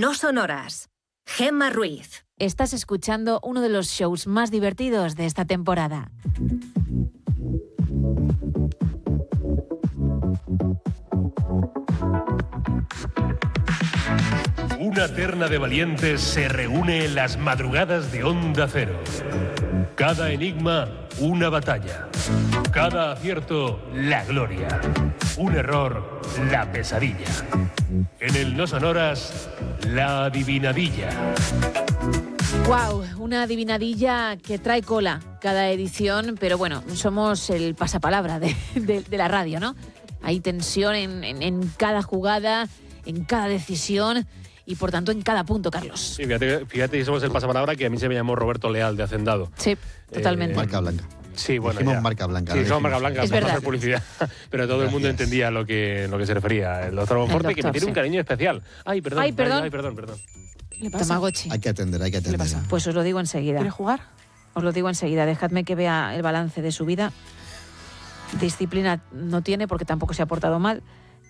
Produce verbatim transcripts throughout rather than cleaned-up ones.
No Sonoras. Gemma Ruiz. Estás escuchando uno de los shows más divertidos de esta temporada. Una terna de valientes se reúne en las madrugadas de Onda Cero. Cada enigma, una batalla. Cada acierto, la gloria. Un error, la pesadilla. En el No Sonoras, la adivinadilla. ¡Wow! Una adivinadilla que trae cola cada edición, pero bueno, somos el pasapalabra de, de, de la radio, ¿no? Hay tensión en, en, en cada jugada, en cada decisión y por tanto en cada punto, Carlos. Sí, fíjate, fíjate que somos el pasapalabra que a mí se me llamó Roberto Leal de Hacendado. Sí, totalmente. Eh, marca blanca. Sí, bueno, dijimos ya. marca blanca. Sí, no dijimos marca dijimos blanca Es para verdad. hacer publicidad. Pero todo el mundo Gracias. entendía lo que, lo que se refería. El doctor Bonforte, El que me doctor, tiene sí. un cariño especial. Ay, perdón. Ay, perdón. Ay, perdón, perdón. ¿Qué le pasa? Tamagotchi. Hay que atender, hay que atender. pasa? Pues os lo digo enseguida. ¿Quiere jugar? Os lo digo enseguida. Dejadme que vea el balance de su vida. Disciplina no tiene porque tampoco se ha portado mal.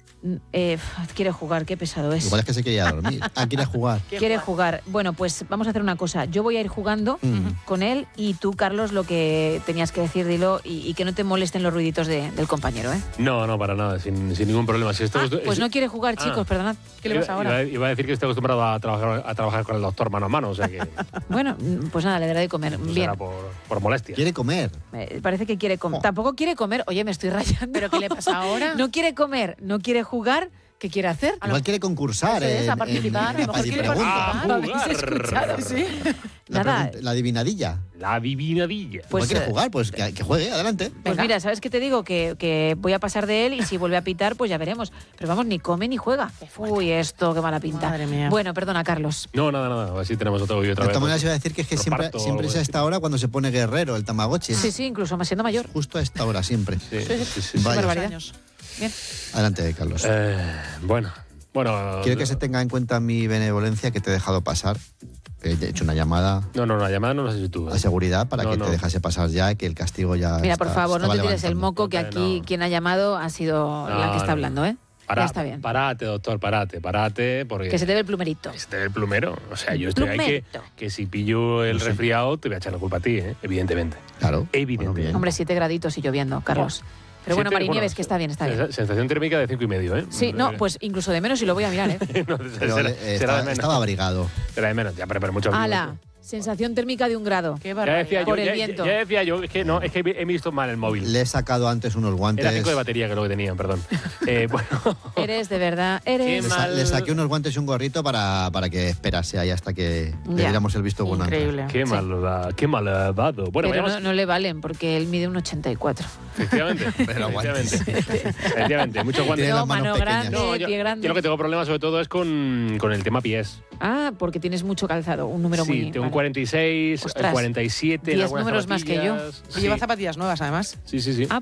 Eh, quiere jugar, qué pesado es. Igual es que se quería dormir. Ah, quiere jugar. Quiere jugar. Bueno, pues vamos a hacer una cosa. Yo voy a ir jugando Mm. con él y tú, Carlos, lo que tenías que decir, dilo, y, y que no te molesten los ruiditos de- del compañero, ¿eh? No, no, para nada, sin, sin ningún problema. Si esto, Ah, esto- pues si- no quiere jugar, chicos, Ah. perdonad. ¿Qué le pasa iba, ahora? Iba, iba a decir que estoy acostumbrado a trabajar, a trabajar con el doctor mano a mano, o sea que Bueno, pues nada, le daré de comer. pues Bien. será por, por molestia. Quiere comer. Eh, parece que quiere comer. Oh. Tampoco quiere comer. Oye, me estoy rayando. ¿Pero qué le pasa ahora? No quiere comer, no quiere jugar. ¿Qué quiere hacer? Igual quiere concursar. Eso es, en- a participar, en- a lo mejor en- quiere pregunta. participar. ¿Lo habéis jugar. escuchado? Sí. La, Nada. pregunta- la adivinadilla. La adivinadilla. Pues, Igual quiere eh, jugar, pues que, que juegue, adelante. Pues Venga. mira, ¿sabes qué te digo? Que, que voy a pasar de él y si vuelve a pitar, pues ya veremos. Pero vamos, ni come ni juega. Uy, esto, qué mala pinta. Madre mía. Bueno, perdona, Carlos. No, nada, nada. Así tenemos otro vídeo otra De vez. todas maneras, iba a decir que es que siempre, Reparto o siempre algo es a de esta hora cuando se pone guerrero, el Tamagotchi. Sí, sí, incluso más siendo mayor. Justo a esta hora, siempre. Sí, sí, sí, sí. Vaya. barbaridad. Años. Bien. Adelante, Carlos. Eh, bueno, bueno. Quiero que se tenga en cuenta mi benevolencia que te he dejado pasar. He hecho una llamada No, no, la llamada no la has hecho tú. ¿eh? a seguridad para No, que no. te dejase pasar ya, que el castigo ya. Mira, está- por favor, no estaba te tires el levantando. moco, que No, aquí no. quien ha llamado ha sido No, la que está no. hablando, ¿eh? Pará, Ya está bien. Parate, doctor, parate, parate. Porque Que se te ve el plumerito. que se te ve el plumero. O sea, yo estoy ahí que, Plumerito. que si pillo el No sé. resfriado te voy a echar la culpa a ti, ¿eh? Evidentemente. Claro. Evidente. Bueno, bien. Hombre, siete graditos y lloviendo, Carlos. Pero bueno, Siete- Marinieves, bueno, que está bien, está bien. sen- Sensación térmica de cinco y medio, ¿eh? Sí, no, pues incluso de menos y lo voy a mirar, ¿eh? No, Pero, será, eh, será estaba, de menos. estaba abrigado. Será de menos, ya, pero, pero mucho abrigo. Ala, sensación térmica de un grado. Qué Ya barbaridad. decía yo, Por el ya, viento. ya decía yo, es que no, es que he visto mal el móvil. Le he sacado antes unos guantes. Era cinco de batería que es lo que tenían, perdón. Eh, bueno, Eres, de verdad, eres... Le, sa- mal. le saqué unos guantes y un gorrito para, para que esperase ahí hasta que le Ya. diéramos el visto bueno. Increíble. qué malvado, qué malvado. Bueno, pero vayamos, no, no le valen porque él mide un ochenta y cuatro. efectivamente. Pero guantes. efectivamente. efectivamente, muchos guantes. Tiene No, las manos mano pequeñas. grande, No, yo, pie grande. yo lo que tengo problemas sobre todo es con, con el tema pies. Ah, porque tienes mucho calzado, un número Sí, muy... tengo un vale. cuarenta y seis, Ostras, cuarenta y siete. en diez algunas números más que yo. zapatillas. Y Sí. lleva zapatillas nuevas, además. Sí, sí, sí. Ah,